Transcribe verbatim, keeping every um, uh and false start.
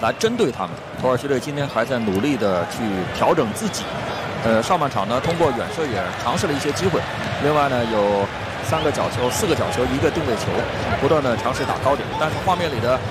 来针对他们。土耳其队今天还在努力的去调整自己。呃，上半场呢，通过远射也尝试了一些机会。另外呢，有三个角球、四个角球、一个定位球，不断的尝试打高点。但是画面里的